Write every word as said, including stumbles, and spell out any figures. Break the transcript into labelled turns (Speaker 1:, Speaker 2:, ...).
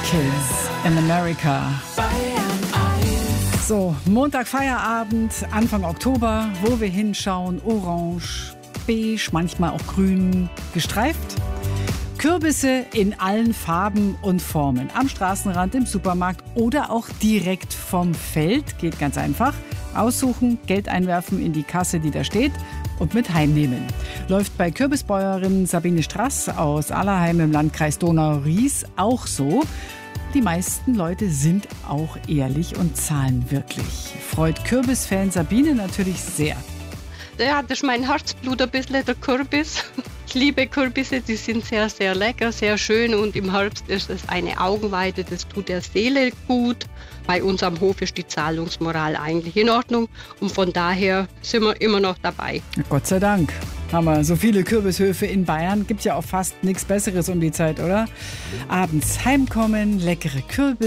Speaker 1: Kids in America. So, Montag Feierabend, Anfang Oktober, wo wir hinschauen, orange, beige, manchmal auch grün gestreift. Kürbisse in allen Farben und Formen. Am Straßenrand, im Supermarkt oder auch direkt vom Feld. Geht ganz einfach. Aussuchen, Geld einwerfen in die Kasse, die da steht und mit heimnehmen. Läuft bei Kürbisbäuerin Sabine Strass aus Allerheim im Landkreis Donau-Ries auch so. Die meisten Leute sind auch ehrlich und zahlen wirklich. Freut Kürbisfan Sabine natürlich sehr.
Speaker 2: Ja, das ist mein Herzblut ein bisschen, der Kürbis. Ich liebe Kürbisse, die sind sehr, sehr lecker, sehr schön und im Herbst ist es eine Augenweide, das tut der Seele gut. Bei uns am Hof ist die Zahlungsmoral eigentlich in Ordnung und von daher sind wir immer noch dabei.
Speaker 1: Gott sei Dank haben wir so viele Kürbishöfe in Bayern. Gibt ja auch fast nichts Besseres um die Zeit, oder? Abends heimkommen, leckere Kürbis.